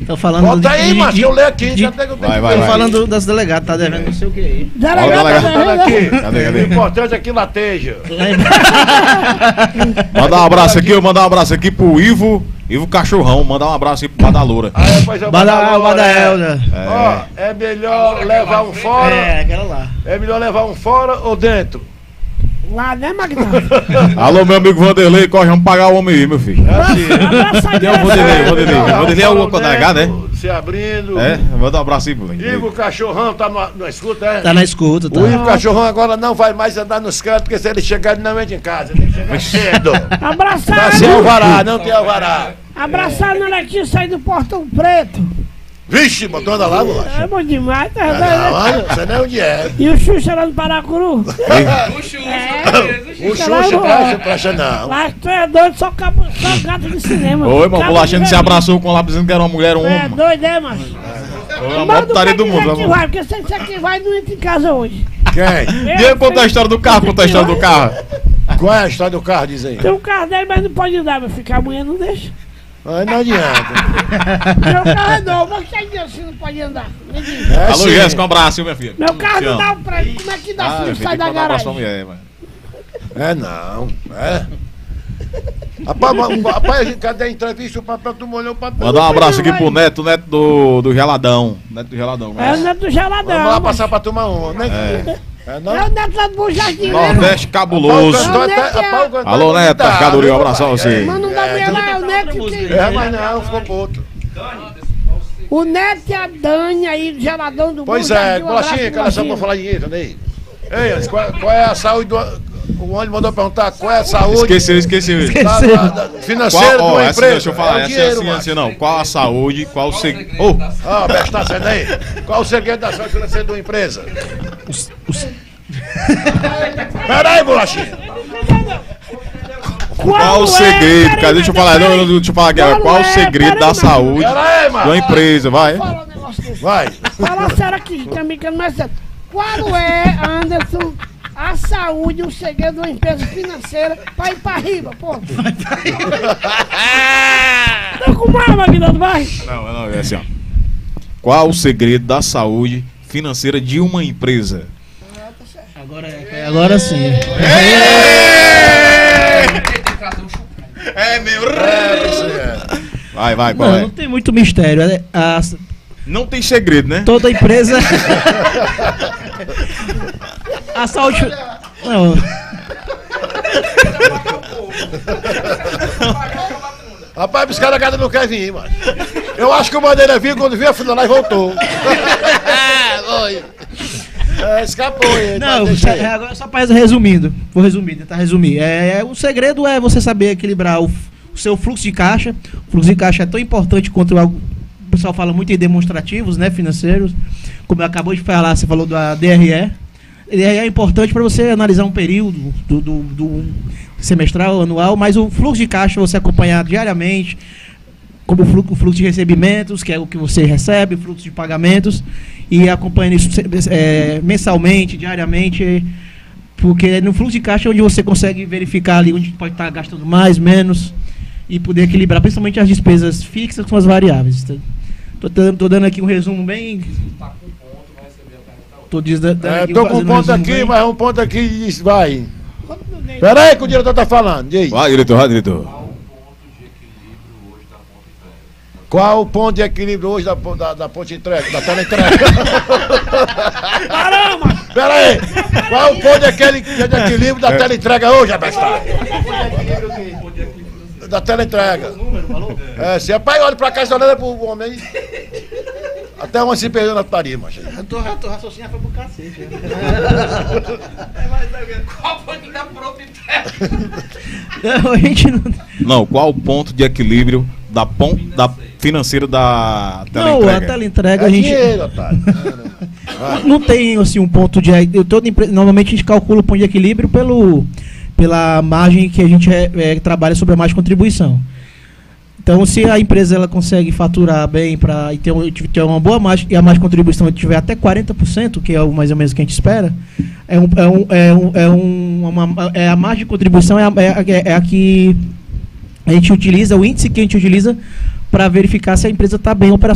Tô falando Bota aí, macho, eu leio aqui. Já tem que Tô falando das delegadas, tá devendo não sei o que aí. Delegado aqui. Cadê? O importante é que lateja. Mandar um abraço aqui, eu mandar um abraço aqui pro Ivo Cachorrão, mandar um abraço aí pro Badaloura. Badaelda. Ó, é melhor levar um fora. Aquela lá. É melhor levar um fora ou dentro? Lá, né, Magdão? Alô, meu amigo Vanderlei, corre, vamos pagar o homem aí, meu filho. Quem é o Vanderlei? Vanderlei é o delegado, né? Se abrindo. É, manda um abraço aí, pro Ivo Cachorrão tá na escuta, é? Tá na escuta, tá. O Ivo Cachorrão agora não vai mais andar nos cantos, porque se ele chegar, ele não entra em casa. Ele tem que chegar cedo. Abraçar. Tá sem alvará, não tem alvará. Abraçar na Letícia aí do Portão Preto. Vixe, botou anda lá, bolacha. É bom demais, tá vendo? Não, você não é onde é. E o Xuxa lá no Paracuru? O Xuxa presta não. Lá tu é doido, só gato de cinema. Oi, mano, bolachinha se abraçou com lá dizendo que era uma mulher ou um É homem. doido, é, mano? A maior putaria do mundo. Que vai, porque se você que vai, não entra em casa hoje. Quem? E aí, conta a história do carro, conta a história do carro. Qual é a história do carro, diz aí? Tem um carro dele, mas não pode andar, meu filho, a mulher não deixa. Ai, não adianta. Meu carro é novo, mas que Deus se não pode andar? Me diz. É, Alô, sim. Jéssica, um abraço, minha filha. Meu carro Te não amo. dá um prêmio, como é que dá se Minha não filha, sai tem que da mandar um abraço pra garagem? mulher, mano. É não, é. Rapaz, cadê a entrevista? O papel, tu molhou o papel. Mandar um abraço aqui pro Neto do Geladão. Neto do Geladão, É o né? neto do geladão. Vamos lá passar pra tomar uma, né? É não? É o neto lá do Bom Jardim, né? Nordeste cabuloso. Alô, Neto, Pescadoria, um abraço a você. Mas não dá mulher lá, é o neto que... É, mas não, ficou puto. O neto e a Dani aí, do geladão do Pois Bom é, Jardim, um bolachinha, abraço, cara, só pra falar dinheiro, aí. Ei, Andes, qual é a saúde do... O ônibus mandou perguntar qual é a saúde Esqueceu. financeira de uma Essa, empresa. deixa eu falar, É o essa dinheiro, assim, macho. assim, não. Qual a saúde, qual o segredo. Ó, Beto, tá sendo aí? Qual o segredo da saúde financeira de uma empresa? Peraí, bolachinha. Qual o segredo, cara? Deixa eu falar, deixa eu falar aqui. Qual o segredo da saúde Peraí, de mano. uma empresa, vai? Fala um negócio desse. Vai. Fala sério aqui, também que eu não é sério. Qual é, Anderson, a saúde, o segredo de uma empresa financeira pra ir pra riba, pô? Tá com mais, Maguinaldo, vai? Não, é assim, ó. Qual o segredo da saúde financeira de uma empresa? Agora sim. É meu. Vai, qual Não, é? não tem muito mistério. Não tem segredo, né? Toda empresa. A saúde. Não. Rapaz, os caras não querem vir, mano. Eu acho que o Bandeira viu quando viu a fila lá e voltou. Escapou ele. Não, agora só para resumindo. Vou resumir, tentar resumir. O segredo é você saber equilibrar o seu fluxo de caixa. O fluxo de caixa é tão importante quanto o pessoal fala muito em demonstrativos, né, financeiros. Como eu acabou de falar, você falou da DRE. DRE é importante para você analisar um período do semestral, anual, mas o fluxo de caixa você acompanhar diariamente, como o fluxo de recebimentos, que é o que você recebe, o fluxo de pagamentos, e acompanhando isso mensalmente, diariamente, porque no fluxo de caixa é onde você consegue verificar ali onde pode estar gastando mais, menos, e poder equilibrar principalmente as despesas fixas com as variáveis. Tô dando aqui um resumo bem... Tô com um ponto aqui, mas um ponto aqui e disse, vai. Peraí que o diretor tá falando, diz. Vai, diretor. Qual o ponto de equilíbrio hoje da ponte entrega, da tela entrega? Caramba! Peraí, qual o ponto de equilíbrio da tela entrega hoje, abestado? Da tela entrega. Se é pai, olha pra cá e olha pro homem. Até uma se perdeu na putaria, macho. Eu tô raciocinando foi pro cacete. Qual foi que tá pronto entrega? Não, a gente não... Não, qual o ponto de equilíbrio da financeira da teleentrega? Não, a teleentrega a gente... Dinheiro, otário. Não tem assim um ponto de... Normalmente a gente calcula o ponto de equilíbrio pela margem que a gente trabalha sobre a margem de contribuição. Então, se a empresa ela consegue faturar bem e ter uma boa margem, e a margem de contribuição tiver até 40%, que é mais ou menos o que a gente espera, a margem de contribuição é a que a gente utiliza, o índice que a gente utiliza para verificar se a empresa está bem operacional.